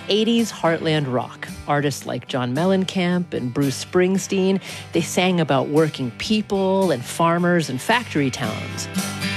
80s heartland rock. Artists like John Mellencamp and Bruce Springsteen, they sang about working people and farmers and factory towns.